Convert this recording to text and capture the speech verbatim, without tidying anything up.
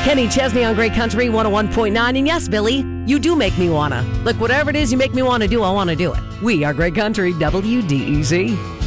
Kenny Chesney on Great Country one oh one point nine. And yes, Billy, you do make me wanna. Look, whatever it is you make me wanna do, I wanna do it. We are Great Country W D E C.